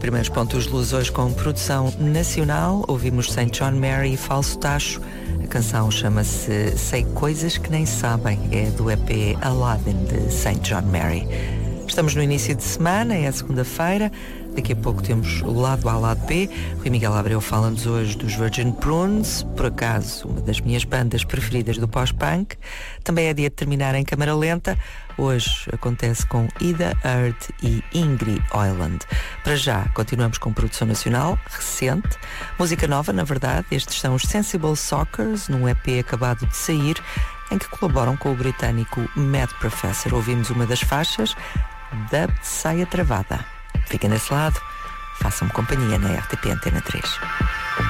primeiros pontos de luz hoje com produção nacional. Ouvimos St. John Mary e Falso Tacho. A canção chama-se Sei Coisas Que Nem Sabem. É do EP Aladdin de St. John Mary. Estamos no início de semana, é a segunda-feira. Daqui a pouco temos o lado A, lado B. Rui Miguel Abreu fala-nos hoje dos Virgin Prunes, por acaso uma das minhas bandas preferidas do pós-punk. Também é dia de terminar em câmara lenta. Hoje acontece com Ida Erd e Ingrid Oiland. Para já, continuamos com produção nacional, recente. Música nova, na verdade. Estes são os Sensible Sockers, num EP acabado de sair, em que colaboram com o britânico Mad Professor. Ouvimos uma das faixas, Dub Saia Travada. Fiquem nesse lado, façam-me companhia na RTP Antena 3.